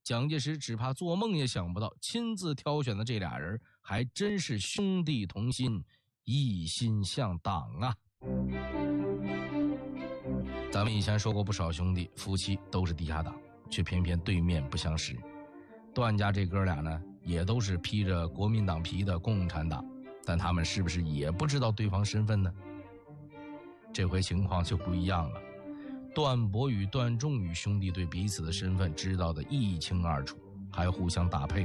蒋介石只怕做梦也想不到，亲自挑选的这俩人还真是兄弟同心，一心向党啊。咱们以前说过不少兄弟夫妻都是地下党，却偏偏对面不相识。段家这哥俩呢，也都是披着国民党皮的共产党，但他们是不是也不知道对方身份呢？这回情况就不一样了。段博与段仲宇兄弟对彼此的身份知道的一清二楚，还互相搭配。